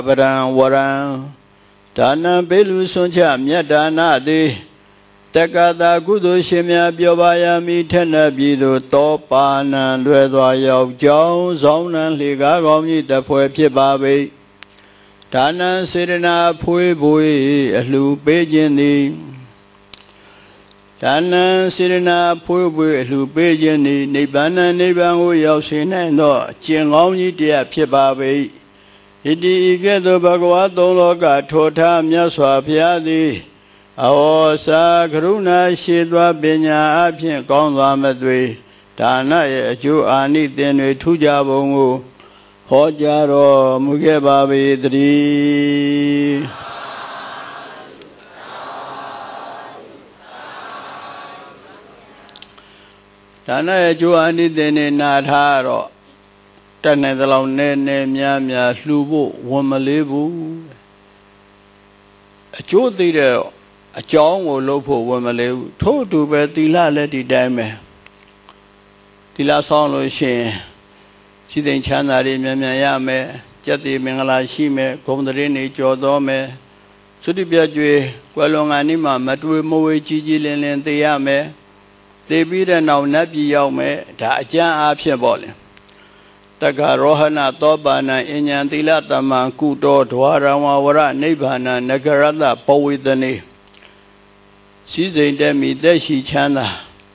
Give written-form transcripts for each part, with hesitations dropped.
ပရံဝရံဒါနံပေလူစွန်ချမြတ်ဒါနသည်တက္ကတာကုသိုလ်ရှင်များပြောပါရမည်ထက်နှပြည်သို့တောပါဏံလွယ်စွာရောက်ကြောင်းဆောင်နှံလှေကားကောင်းကြီးတဖွဲဖြစ်ပါပေဒါနံစေတနာဖွေးပွေအလှပေးခြင်းသည်ဒါနံစေတနာဖွေးပွေအလှပေးခြင်းသည်နိဗ္ဗာန်နိဗ္ဗာန်ကိုရောက်စေနိုင်သောကျင့်ကောင်းကြီးတရားဖြစ်ပါပေဣတိဤကဲ့သို့ဘဂဝါသုံးလောကထောထားမြတ်စွာဘုရားသည်အဟောစာကရုဏာရှိသောပညာအဖြင့်ကောင်းစွာမသွေဒါနရဲ့အကျိုးအာနိသင်တွေထူးခြားပုံကိုဟောကြားတော်မူခဲ့ပါပေတည်းဒါနရဲ့အကျိုးအာနိသင်တွေနာထားတော့တတ်နိုင်သလောက်နည်းနည်းများများလှူဖို့ဝန်မလေးဘူးအကျိုးသိတဲ့အကြောင်းကိုလုပ်ဖို့ဝန်မလေးဘူးထို့အတူပဲသီလလည်းဒီတိုင်းပဲသီလဆောင်လို့ရှိရင်ရှိတဲ့ချမ်းသာတွေမြန်မြန်ရမယ်ကျက်တည်မင်္ဂလာရှိမယ်ဂုဏ်သတင်းတွေကြော်တော်မယ်သုတိပြကျွေကွယ်လွန်ငါနိမှာမတွေ့မဝေကြီးကြီးလင်းလင်းသိရမယ်သိပြီးတဲ့နောက်နတ်ပြည်ရောက်မယ်ဒါအကျမ်းအားဖြင့်ပေါ့လေတက္ကရောဟဏသောပါဏံအဉ္ဉံသီလတမံကုတောဒွါရဝဝရနိဗ္ဗာနနဂရတပဝေသနေရှိစိန်တက်မိသက်ရှိချမ်းသာ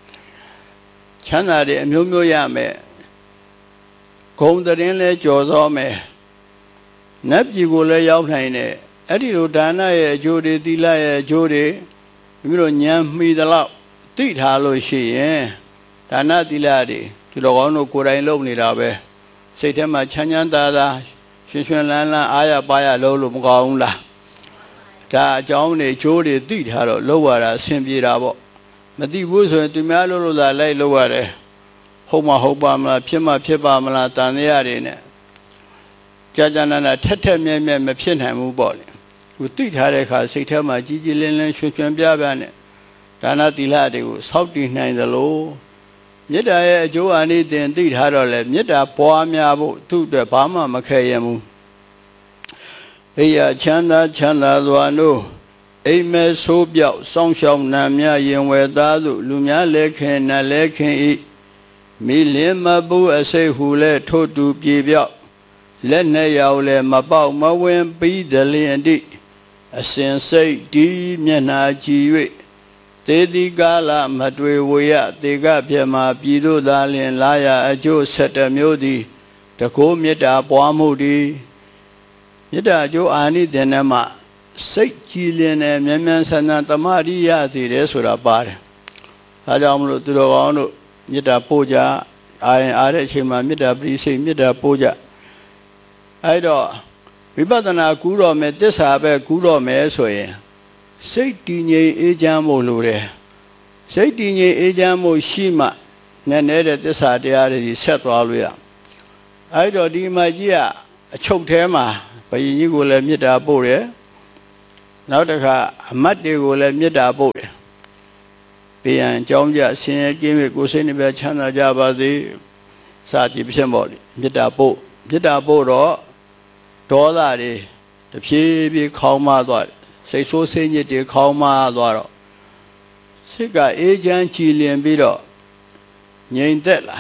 တွေအမျိုးမျိုးရမယ်ဂုဏ်သတင်းလဲကြော်သောမယ်နတ်ပြည်ကိုလည်းရောက်နိုင်တယ်အဲ့ဒီလိုဒါနရဲ့အကျိုးတွေသီလရဲ့အကျိုးတွေပြီးတော့ဉာဏ်မှီသလောက်သိထားလို့ရှိရင်ဒါနသီလတွေဒီလိုကောင်းတို့ကိုယ်တိုင်လုပ်နေတာပဲစိတ်ထဲမှာချမ်းချမ်းသာသာရွှင်ရွှင်လန်းလန်းအားရပါရလို့မကောင်းဘူးလားဒါအကြောင်းတွေကျိုးတွေသိထားတော့လုပ်ရတာအဆင်ပြေတာပေါ့မသိဘူးဆိုရင်သူများလို့သာလိုက်လုပ်ရတယ်ဟုတ်မဟုတ်ပါမလားဖြစ်ပါမလားတန်တရားတွေနဲ့ကြာနာထက်မြဲမြဲမဖြစ်နိုင်ဘူးပေါ့လေသူသိထားတဲ့အခါစိတ်ထဲမှာကြီးကြီးလင်းလင်းရွှင်ရွှင်ပြပြနဲ့ဒါနသီလတွေကိုစောင့်တည်နိုင်သလိုမေတ္တာရဲ့အကျိုးအာနိသင်သိထားတော့လေမေတ္တာပွားများဖို့သူ့အတွက်ဘာမှမခဲရင်ဘူးအိယာချမ်းသာစွာနို့အိမ်မဲဆိုးပြောက်စောင်းရှောင်းနာမြရင်ဝဲသားသို့လူများလဲခင်နတ်လဲခင်ဤမိလင်းမပူအစိတ်ဟုလဲထို့တူပြေပြောက်လက်နဲ့ရောက်လဲမပေါက်မဝင်ပြီးတလျင်တိအစဉ်စိတ်ဒီမျက်နာကြည်၍သေတိကာလမတွေ့ဝေယတေကပြမပြည်သို့သာလျင်လာရအကျိုး7မျိုးသည်တကောမေတ္တာပွားမှုသည်မေတ္တာအကျိုးအာနိသင်နဲ့မှစိတ်ကြည်လင်တဲ့မြန်မြန်ဆန်ဆန်တမာရိယစီတယ်ဆိုတာပါတယ်။ဒါကြောင့်မလို့သူတော်ကောင်းတို့မေတ္တာပို့ကြအာရင်အားတဲ့အချိန်မှာမေတ္တာပရိစိတ်မေတ္တာပို့ကြအဲ့တော့ဝိပဿနာကူးတော့မယ်သစ္စာပဲကူးတော့မယ်ဆိုရင်စိတ်တည်ငြိမ်အေးချမ်းဖို့လိုတယ်စိတ်တည်ငြိမ်အေးချမ်းဖို့ရှိမှနည်းနည်းတဲ့သစ္စာတရားတွေဆက်သွားလို့ရအဲ့တော့ဒီမှာကြီးကအချုပ်ထဲမှာဘယင်ကြီးကိုလည်းမေတ္တာပို့တယ်နောက်တစ်ခါအမတ်တွေကိုလည်းမေတ္တာပို့တယ်ပေးရန်ကြောင်းကြဆင်းရဲကင်း၍ကိုယ်စိတ်နှပြချမ်းသာကြပါစေစသည်ဖြင့်ပေါ့လေမေတ္တာပို့တော့ဒေါသတွေတဖြည်းဖြည်းခေါင်းမသွားတယ်စိတ်ဆိုးစိတ်ညစ်တွေခေါင်းမသွားတော့စိတ်ကအေးချမ်းကြည်လင်ပြီးတော့ငြိမ်သက်လာ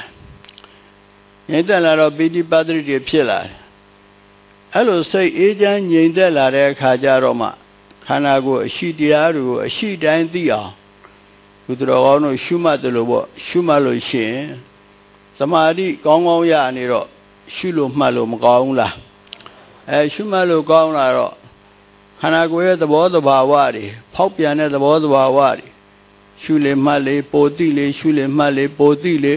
တော့ပိဋိပတ်တိတွေဖြစ်လာတယ်အဲ့လိုစိတ်အေးချမ်းငြိမ်သက်လာတဲ့အခါကျတော့မှခန္ဓာကိုယ်အရှိတရားတွေကိုအရှိတိုင်းသိအောင်ဘုသူတော်ကောင်းတို့ရှုမှတ်တယ်လို့ပေါ့ရှုမှတ်လို့ရှိရင်သမာဓိကောင်းကောင်းရနေတော့ရှုလို့မှတ်လို့မကောင်းဘူးလားရှုမှတ်လို့ကောင်းလာတော့ခန္ဓာကိုယ်ရဲ့သဘောသဘာဝတွေဖောက်ပြန်တဲ့သဘောသဘာဝတွေရှုလေမှတ်လေပိုသိလေရှုလေမှတ်လေပိုသိလေ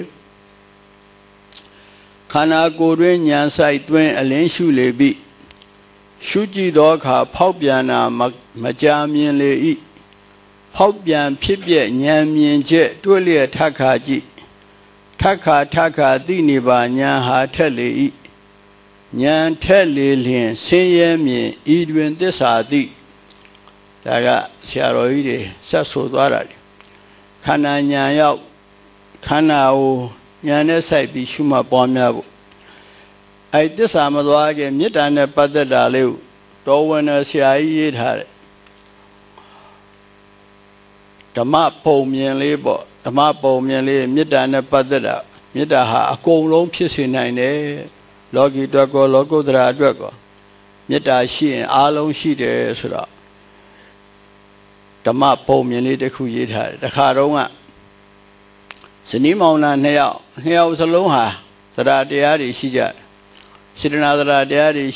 ခန္ဓာကိုယ်တွင်ဉာဏ်ဆိုင်တွင်အလင်းရှုလေပြီရှုကြည့်သောအခါဖောက်ပြန်တာမကြာမြင်လေ၏ဖောက်ပြန်ဖြစ်ပြဉာဏ်မြင်ချက်တွေ့လျက်ထပ်ခါကြည့်ထပ်ခါသိနေပါဉာဏ်ဟာထက်လေ၏ဉာဏ်ထက်လေလျင်ဆင်းရဲမြင်ဤတွင်သစ္စာသိဒါကဆရာတော်ကြီးတွေဆက်ဆိုသွားတာခန္ဓာဉာဏ်ရောက်ခန္ဓာကိုဉာဏ်နဲ့စိုက်ပြီးရှုမှတ်ပွားများဖို့အဲ့သစ္စာမသွားခင်မေတ္တာနဲ့ပတ်သက်တာလေးကိုတော်ဝင်တဲ့ဆရာကြီးရေးထားတယ်ဓမ္မပုံမြင်လေးပေါ့ဓမ္မပုံမြင်လေးမေတ္တာနဲ့ပတ်သက်တာမေတ္တာဟာအကုန်လုံးဖြစ်စေနိုင်တယ်လောကီအတွက်ကောလောကုတ္တရာအတွက်ကောမေတ္တာရှိရင်အားလုံးရှိတယ်ဆိုတော့ဓမ္မပုံမြင်လေးတစ်ခုရေးထားတယ်တခါတော့ကဇနီးမောင်နှံနှစ်ယောက်စလုံးဟာသရတရားတွေရှိကြတယ်စေတနာသရတရားတွေ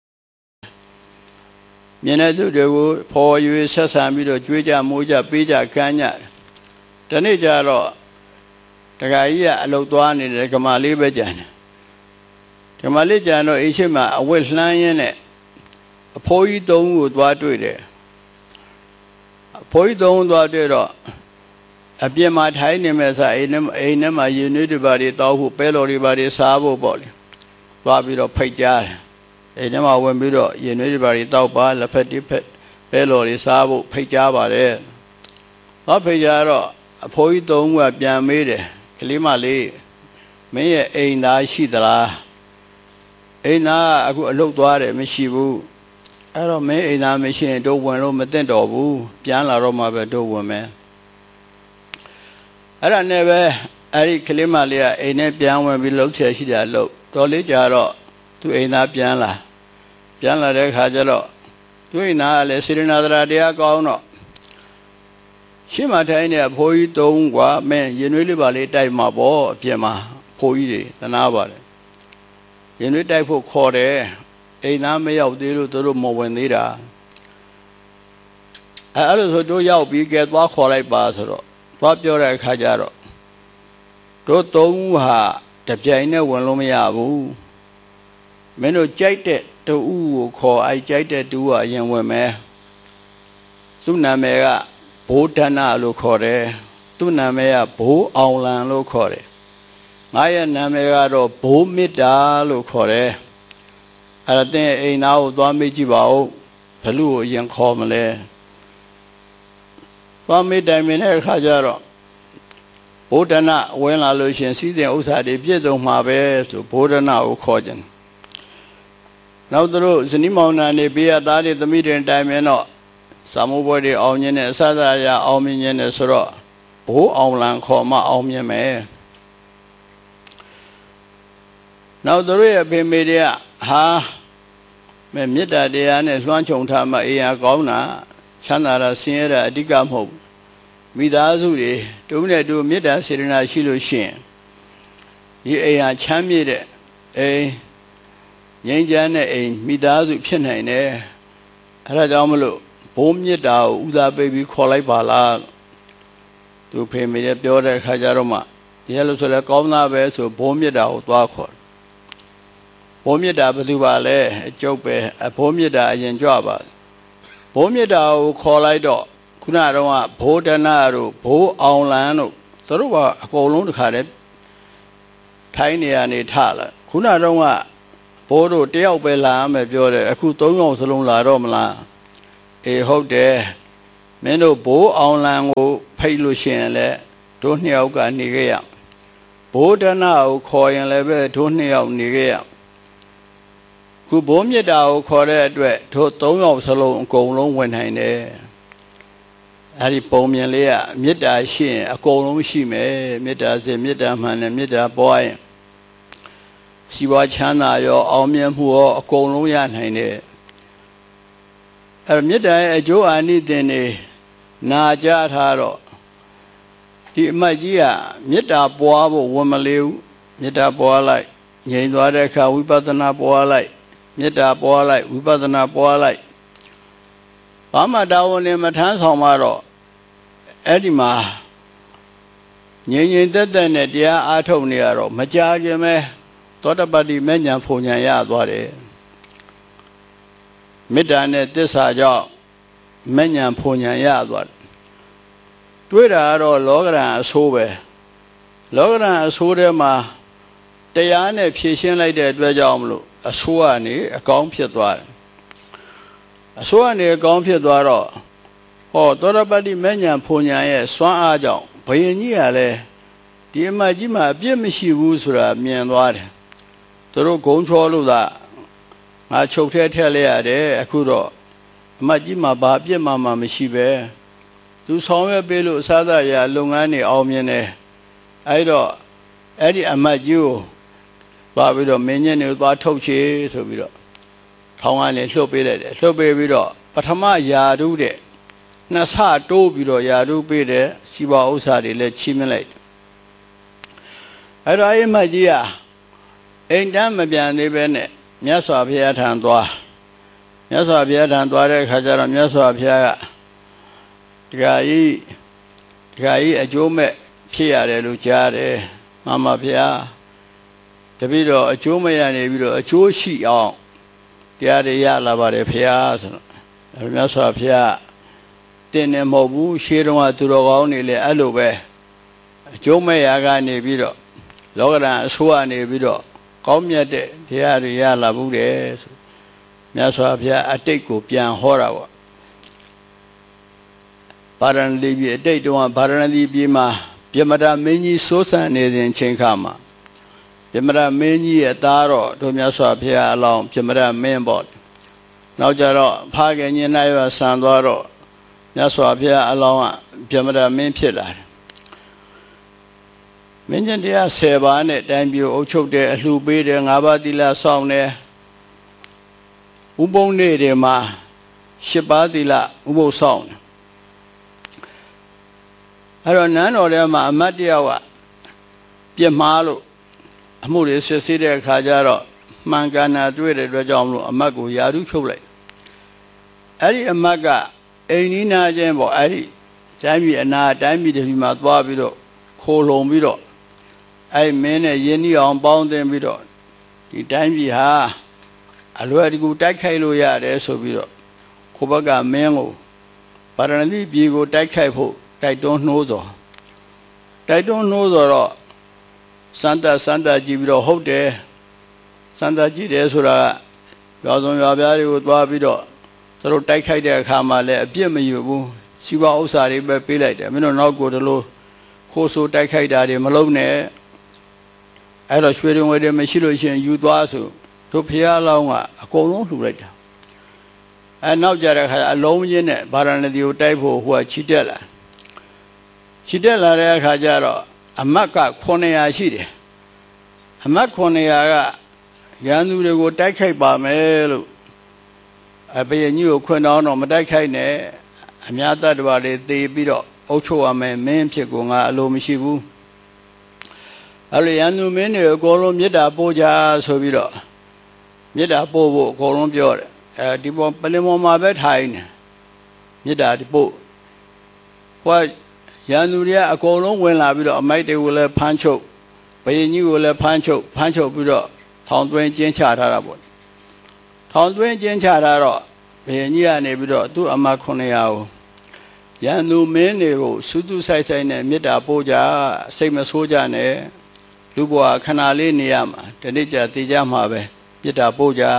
မြင်တဲ့သူတွေကိုဖော်ရွေဆက်ဆံပြီးတော့ကြွေးကြမိုးကြပေးကြကမ်းကြတယ်ဒီနေ့ကျတော့တခါကြီးကအလုတ်သွားနေတယ်ကမာလေးပဲကြံတယ်ကမာလေးကြံတော့အိမ်ရှိမှာအဝတ်လှမ်းရင်းနဲ့အဖိုးကြီးသုံးကိုသွားတွေ့တယ်အဖိုးကြီးသုံးသွားတွေ့တော့အပြစ်မှာထိုင်းနေမဲ့စားအိမ်ထဲမှာရင်းနှီးတွေပါတွေတောက်ဖို့ပဲလော်တွေပါတွေစားဖို့ပေါ့လေသွားပြီးတော့ဖိတ်ကြားတယ်အိမ်ထဲမှာဝင်ပြီးတော့ရင်းနှီးတွေပါတွေတောက်ပါလက်ဖက်တိဖက်ပဲလော်တွေစားဖို့ဖိတ်ကြားပါတယ်သွားဖိတ်ကြားတော့အဖိုးကြီးသုံးကပြန်မေးတယ်ကလေးမလေးမင်းရဲ့အိမ်သားရှိသလားအိမ်သားအခုအလုပ်သွားတယ်မရှိဘူးအဲ့တော့မင်းအိမ်သားမရှိရင်တို့ဝင်လို့မသင့်တော်ဘူးပြန်လာတော့မှပဲတို့ဝင်မယ်အဲ့ဒါနဲ့ပဲအဲ့ဒီကလေးမလေးကအိမ်နဲ့ပြန်ဝင်ပြီးလှုပ်ချယ်ရှိတာလှုပ်တော်လေးကြာတော့သူအိမ်သားပြန်လာတဲ့ခါကျတော့သူအိမ်သားကလည်းစေရနာသရာတရားကောင်းတော့ရှင်းမထိုင်းတဲ့အဖိုးကြီးသုံးกว่าမင်းရင်နွေးလေးပါလေးတိုက်မှာပေါ့အပြင်မှာဖိုးကြီးတွေသနာပါတယ်ရင်နွေးတိုက်ဖို့ခေါ်တယ်အိမ်သားမရောက်သေးလို့တို့မဝင်သေးတာအဲ့လိုဆိုတို့ရောက်ပြီးကဲသွားခေါ်လိုက်ပါဆိုတော့သွားပြောတဲ့အခါကျတော့တို့သုံးဟာတပြိုင်နဲ့ဝင်လို့မရဘူးမင်းတို့ကြိုက်တဲ့တူကိုခေါ်ကြိုက်တဲ့တူကအရင်ဝင်မယ်သူ့နာမည်ကဘိုးဒနာလို့ခေါ်တယ်သူ့နာမည်ကဘိုးအောင်လန်လို့ခေါ်တယ်ငါရဲ့နာမည်ကတော့ဘိုးမေတ္တာလို့ခေါ်တယ်အဲ့ဒါတဲ့အိမ်သားကိုသွားမေးကြည့်ပါဦးဘလူကိုအရင်ခေါ်မလဲသွားမေးတိုင်မင်းတဲ့အခါကျတော့ဘိုးဒနာဝင်လာလို့ရှင်စီးတဲ့ဥစ္စာတွေပြည့်စုံမှာပဲဆိုဘိုးဒနာကိုခေါ်ကြတယ်နောက်သူတို့ဇနီးမောင်နှံနေပေးရသားတွေသမီးတွေတိုင်မင်းတော့စာမိုးပွဲတွေအောင်မြင်တဲ့အစသရအောင်မြင်နေဆိုတော့ဘိုးအောင်လန်ခေါ်မှအောင်မြင်မယ်နောက်သူတို့ရဲ့ဖေမေတွေကဟာမေတ္တာတရားနဲ့လွှမ်းခြုံထားမှအေးရကောင်းတာချမ်းသာတာဆင်းရဲတာအဓိကမဟုတ်မိသားစုတွေတုံးနဲ့တူမေတ္တာစေတနာရှိလို့ရှိရင်ဒီအိမ်ဟာချမ်းမြေ့တဲ့အိမ်ငြိမ်းချမ်းတဲ့အိမ်မိသားစုဖြစ်နိုင်တယ်အဲဒါကြောင့်မလို့ဘိုးမေတ္တာကိုဥသာပေးပြီးခေါ်လိုက်ပါလားသူဖေမေတွေပြောတဲ့အခါကျတော့မှရဲလို့ဆိုလဲကောင်းသားပဲဆိုဘိုးမေတ္တာကိုသွားခေါ်ဘိုးမေတ္တာဘယ်သူပါလဲအကျုပ်ပဲဘိုးမေတ္တာအရင်ကြွပါဘိုးမေတ္တာကိုခေါ်လိုက်တော့ခုနကတော့ဘိုးဒနာတို့ဘိုးအောင်လန်တို့သူတို့ကအကုန်လုံးတခါတည်းထိုင်းနေရနေထလာခုနတော့ဘိုးတို့တယောက်ပဲလာမယ်ပြောတယ်အခု၃ယောက်စလုံးလာတော့မလားအေးဟုတ်တယ်မင်းတို့ဘိုးအောင်လန်ကိုဖိတ်လို့ရှိရင်လည်းတို့နှစ်ယောက်ကနေခဲ့ရဘိုးဒနာကိုခေါ်ရင်လည်းပဲတို့နှစ်ယောက်နေခဲ့ရခုဘိုးမြတ်တာကိုခေါ်တဲ့အတွက်တို့၃ယောက်စလုံးအကုန်လုံးဝင်နိုင်တယ်အဲ့ဒီပုံမြင်လေးကမေတ္တာရှိရင်အကုန်လုံးရှိမယ်မေတ္တာစေမေတ္တာမှန်တယ်မေတ္တာပွားရင်စီဝါချမ်းသာရောအောင်မြင်မှုရောအကုန်လုံးရနိုင်တယ်အဲ့မေတ္တာရဲ့အကျိုးအာနိသင်တွေနာကြားထားတော့ဒီအမတ်ကြီးကမေတ္တာပွားဖို့ဝန်မလေးဘူးမေတ္တာပွားလိုက်ငြိမ်သွားတဲ့အခါဝိပဿနာပွားလိုက်မေတ္တာပွားလိုက်ဝိပဿနာပွားလိုက်ဘာမှတာဝန်နဲ့မထမ်းဆောင်မှတော့အဲ့ဒီမှာငြိမ်ငြိမ်သက်သက်နဲ့တရားအားထုတ်နေရတော့မကြာခင်ပဲသောတပတ္တိမဉ္ဇဉ်ဖုန်ဉဏ်ရသွားတယ်မေတ္တာနဲ့သစ္စာကြောင့်မဉ္ဇဉ်ဖုန်ဉဏ်ရသွားတယ်တွေးတာကတော့လောကရန်အဆိုးပဲလောကရန်အဆိုးထဲမှာတရားနဲ့ဖြည့်ရှင်းလိုက်တဲ့အတွက်ကြောင့်မလို့အဆိုးကနေအကောင်းဖြစ်သွားတယ်အဆိုးကနေအကောင်းဖြစ်သွားတော့ဟောသောတပတ္တိမဉ္ဇဉ်ဖုန်ဉဏ်ရဲ့စွမ်းအားကြောင့်ဘယင်ကြီးကလည်းဒီအမတ်ကြီးမှာအပြစ်မရှိဘူးဆိုတာမြင်သွားတယ်သူတို့ဂုံချောလို့သာငါချုပ်ထဲထည့်လိုက်ရတယ်အခုတော့အမတ်ကြီးမှာဘာပြစ်မှမရှိပဲသူဆောင်ရွက်ပေးလို့အစားအစာရလုပ်ငန်းတွေအောင်မြင်တယ်အဲ့တော့အဲ့ဒီအမတ်ကြီးကိုသွားပြီးတော့မင်းညနေသွားထုတ်ချေဆိုပြီးတော့ထောင်းကနေလှုပ်ပေးလိုက်တယ်လှုပ်ပေးပြီးတော့ပထမယာဓုတဲ့နှစ်ဆတိုးပြီးတော့ယာဓုပေးတယ်စီပါဥစ္စာတွေလည်းချီးမြှင့်လိုက်အဲ့တော့အဲ့အမတ်ကြီးကအိမ်တန်းမပြန်သေးပဲနဲ့မြတ်စွာဘုရားထံသွားမြတ်စွာဘုရားထံသွားတဲ့အခါကျတော့မြတ်စွာဘုရားကဒကာကြီးအကျိုးမဲ့ဖြစ်ရတယ်လို့ကြားတယ်မှန်ပါဗျာတပည့်တော်အကျိုးမဲ့ရနေပြီးတော့အကျိုးရှိအောင်တရားတွေရလာပါတယ်ဗျာဆိုတော့မြတ်စွာဘုရားတင်နေမဟုတ်ဘူးရှေးတုန်းကသူတော်ကောင်းတွေလည်းအဲ့လိုပဲအကျိုးမဲ့ရာကနေပြီးတော့လောကဓာတ်အဆိုးကနေပြီးတော့ကောင်းမြတ်တဲ့တရားတွေရလာဘူးတဲ့ဆိုမြတ်စွာဘုရားအတိတ်ကိုပြန်ဟောတာပေါ့ဗာရဏသီပြည်အတိတ်တုန်းကဗာရဏသီပြည်မှာပြမရမင်းကြီးစိုးစံနေစဉ်ချိန်ခါမှာပြမရမင်းကြီးရဲ့သားတော်တို့မြတ်စွာဘုရားအလောင်းပြမရမင်းပေါ့နောက်ကြတော့ဖခင်ညနာရဆံသွားတော့မြတ်စွာဘုရားအလောင်းကပြမရမင်းဖြစ်လာတယ်မင်းကြီးတရား10ပါးနဲ့တိုင်းပြည်အုပ်ချုပ်တဲ့အလှူပေးတယ်5ပါးသီလဆောင်တယ်ဥပုံနေ့တွေမှာ10ပါးသီလဥပုသ်ဆောင်တယ်အဲ့တော့နန်းတော်ထဲမှာအမတ်တယောက်ကပြစ်မှားလို့အမှုတွေစစ်ဆေးတဲ့အခါကျတော့မှန်ကန်တာတွေ့တဲ့အတွက်ကြောင့်မလို့အမတ်ကိုယာရုဖြုတ်လိုက်အဲ့ဒီအမတ်ကအိမ်နီးနာချင်းပေါ့အဲ့ဒီတိုင်းပြည်အနာတိုင်းပြည်တစ်ပြည်မှာသွားပြီးတော့ခိုးလုံပြီးတော့အဲ့မင်းနဲ့ယင်းနှီးအောင်ပေါင်းတင်ပြီးတော့ဒီတိုင်းပြည်ဟာအလွယ်တကူတိုက်ခိုက်လို့ရတယ်ဆိုပြီးတော့ခိုးဘက်ကမင်းကိုပါရဏသီပြည်ကိုတိုက်ခိုက်ဖို့တိုက်တွန်းနှိုးစော်တော့စန္ဒကြည့်ပြီးတော့ဟုတ်တယ်စန္ဒကြည့်တယ်ဆိုတာရွာစုံရွာပြားတွေကိုသွားပြီးတော့သူတို့တိုက်ခိုက်တဲ့အခါမှာလည်းအပြစ်မယူဘူးစီးပွားဥစ္စာတွေပဲပေးလိုက်တယ်မင်းတို့နောက်ကိုတလို့ခိုးဆိုးတိုက်ခိုက်တာတွေမလုပ်နဲ့အဲ့တော့ရွှေတွေငွေတွေမရှိလို့ရှိရင်ယူသွားဆိုတို့ဖះလောင်းကအကုန်လုံးလှူလိုက်တာအဲ့နောက်ကြတဲ့အခါအလုံးချင်းနဲ့ဗာရဏသီကိုတိုက်ဖို့ဟိုကချီတက်လာတဲ့အခါကျတော့အမတ်က900ရှိတယ်အမတ်900ကရန်သူတွေကိုတိုက်ခိုက်ပါမယ်လို့ဘုရင်ကြီးကိုခွင့်တောင်းတော့မတိုက်ခိုက်နဲ့အများတတ်တော်တွေသေပြီးတော့အုပ်ချုပ်ရမယ်မင်းဖြစ်ကိုငါအလိုမရှိဘူးအဲ့လိုရန်သူမင်းတွေအကုန်လုံးမေတ္တာပို့ကြဆိုပြီးတော့မေတ္တာပို့ဖို့အကုန်လုံးပြောတယ်အဲဒီပေါ်ပလင်ပေါ်မှာပဲထိုင်နေမေတ္တာဒီပို့ဟိုရန်သူတွေကအကုန်လုံးဝင်လာပြီးတော့အမိုက်တွေကိုလည်းဖမ်းချုပ်ဘုရင်ကြီးကိုလည်းဖမ်းချုပ်ပြီးတော့ထောင်သွင်းကျင်းချထားတာပေါ့ထောင်သွင်းကျင်းချထားတော့ဘုရင်ကြီးကနေပြီးတော့သူ့အမ900ကိုရန်သူမင်းတွေကိုစူးစူးဆိုင်ဆိုင်နဲ့မေတ္တာပို့ကြစိတ်မဆိုးကြနဲ့လူဘဝခဏလေးနေရမှာတနေ့ကျတည်ကြမှာပဲမေတ္တာပို့ကြ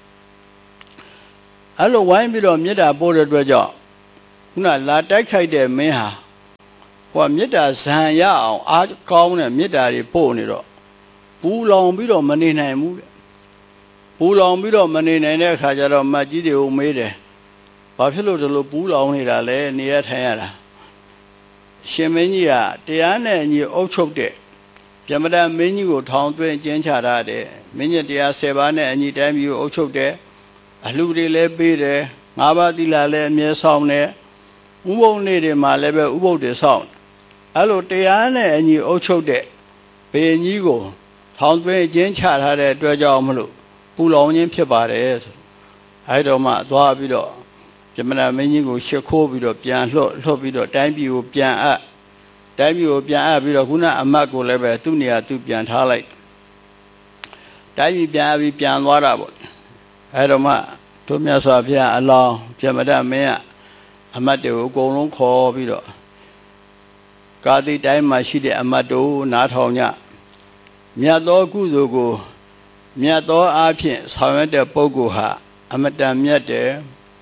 အဲ့လိုဝိုင်းပြီးတော့မေတ္တာပို့တဲ့အတွက်ကြောင့်ခုနလာတိုက်ခိုက်တဲ့မင်းဟာဟိုမေတ္တာဇံရအောင်အားကောင်းတဲ့မေတ္တာတွေပို့နေတော့ပူလောင်ပြီးတော့မနေနိုင်ဘူးတဲ့ပူလောင်ပြီးတော့မနေနိုင်တဲ့အခါကျတော့မတ်ကြီးတွေကိုမေးတယ်ဘာဖြစ်လို့ဒီလိုပူလောင်နေတာလဲနေရထိုင်ရတာရှင်မင်းကြီးကတရားနဲ့အညီအုပ်ချုပ်တဲ့ပြမဒမင်းကြီးကိုထောင်သွင်းကျင်းချထားတယ်မင်းကြီးတရား10ပါးနဲ့အညီတိုင်းပြည်ကိုအုပ်ချုပ်တယ်အလှူတွေလည်းပေးတယ်5ပါးသီလလည်းအမြဲဆောင်တယ်ဥပုံနေ့တွေမှာလည်းပဲဥပုပ်တွေဆောင်အဲ့လိုတရားနဲ့အညီအုပ်ချုပ်တဲ့ဘုရင်ကြီးကိုထောင်သွင်းကျင်းချထားတဲ့အတွက်ကြောင့်မလို့ပူလောင်ခြင်းဖြစ်ပါတယ်ဆိုအဲ့တော့မှသွားပြီးတော့ပြမနာမင်းကြီးကိုရှ िख ိုးပြီးတော့ပြန်လှုပ်ပြီးတော့တိုင်းပြည်ကိုပြန်အပ်ပြီးတော့ခုနအမတ်ကိုလည်းပဲသူ့နေရာသူပြန်ထားလိုက်တိုင်းပြည်ပြန်ပြီးပြန်သွားတာပေါ့အဲ့တော့မှတို့မြတ်စွာဘုရားအလောင်းပြမဒမင်းကအမတ်တွေကိုအကုန်လုံးခေါ်ပြီးတော့ကာတိတိုင်းမှာရှိတဲ့အမတ်တို့နားထောင်ကြမြတ်သောကုသိုလ်ကိုမြတ်သောအားဖြင့်ဆောင်ရွက်တဲ့ပုဂ္ဂိုလ်ဟာအမတန်မြတ်တယ်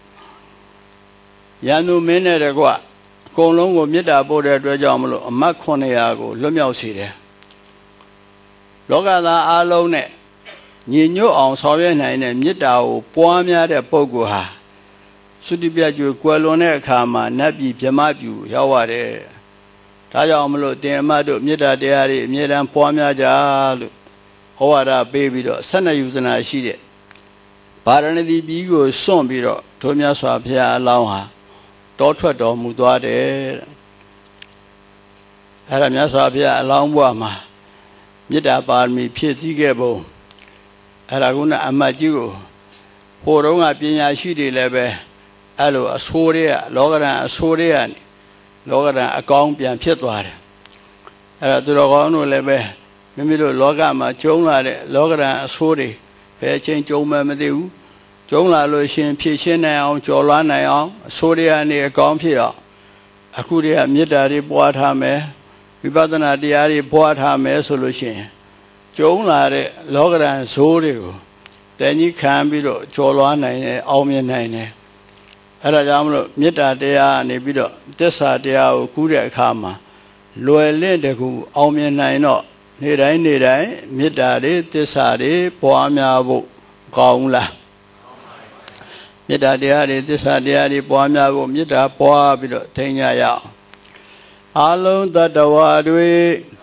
ရန်သူမင်းနဲ့တကွအကုန်လုံးကိုမေတ္တာပို့တဲ့အတွက်ကြောင့်မလို့အမတ်900ကိုလွတ်မြောက်စေတယ်လောကသားအားလုံးနဲ့ညီညွတ်အောင်ဆောင်ရွက်နိုင်တဲ့မေတ္တာကိုပွားများတဲ့ပုဂ္ဂိုလ်ဟာသုတိပြကျွေကွယ်လွန်တဲ့အခါမှာနတ်ပြည်ဗြဟ္မပြုရောက်ရတယ်ဒါကြောင့်မလို့တင်အမတ်တို့မေတ္တာတရားတွေအမြဲတမ်းပွားများကြလို့ဟောဝါဒပေးပြီးတော့12ယူဇနာရှိတဲ့ဗာရဏသီပြည်ကိုစွန့်ပြီးတော့ထိုမြတ်စွာဘုရားအလောင်းဟာတောထွက်တော်မူသွားတယ်အဲ့ဒါမြတ်စွာဘုရားအလောင်းဘဝမှာမေတ္တာပါရမီဖြည့်ဆည်းခဲ့ပုံအဲ့ဒါကုနာအမတ်ကြီးကိုဟိုတုန်းကပညာရှိတွေလည်းပဲအဲ့လိုအဆိုးတွေကလောကရန်အဆိုးတွေကနေလောကရန်အကောင်းပြန်ဖြစ်သွားတယ်အဲ့ဒါသူတော်ကောင်းတို့လည်းပဲမိမိတို့လောကမှာကျုံလာတဲ့လောကရန်အဆိုးတွေဘယ်အချိန်ကျုံမှမသိဘူးကျုံလာလို့ရှင်ဖြည့်ရှင်းနိုင်အောင်ကြော်လွှမ်းနိုင်အောင်အဆိုးတွေကနေအကောင်းဖြစ်အောင်အခုတည်းကမေတ္တာတွေပွားထားမယ်ဝိပဿနာတရားတွေပွားထားမယ်ဆိုလို့ရှိရင်ကျုံလာတဲ့လောကရန်ဇိုးတွေကိုတန်ကြီးခံပြီးတော့ကြော်လွှမ်းနိုင်တယ်အောင်မြင်နိုင်တယ်အဲ့ဒါကြောင့်မလို့မေတ္တာတရားကနေပြီးတော့သစ္စာတရားကိုကူးတဲ့အခါမှာလွယ်လင့်တကူအောင်မြင်နိုင်တော့နေ့တိုင်းမေတ္တာတွေသစ္စာတွေပွားများဖို့ကောင်းလားမေတ္တာတရားတွေသစ္စာတရားတွေပွားများဖို့မေတ္တာပွားပြီးတော့ထိန်းကြရအောင်အလုံးတတ္တဝါတွေ